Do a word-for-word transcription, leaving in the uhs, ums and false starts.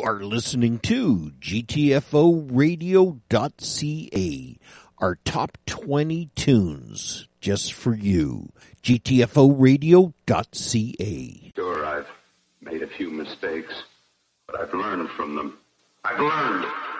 are listening to G T F O radio dot C A, our top twenty tunes just for you. G T F O radio dot C A. Sure, I've made a few mistakes, but I've learned from them. I've learned.